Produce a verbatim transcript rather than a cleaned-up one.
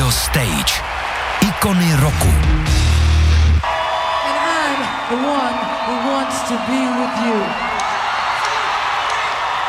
Radio Stage. Ikony roku. And I'm the one who wants to be with you.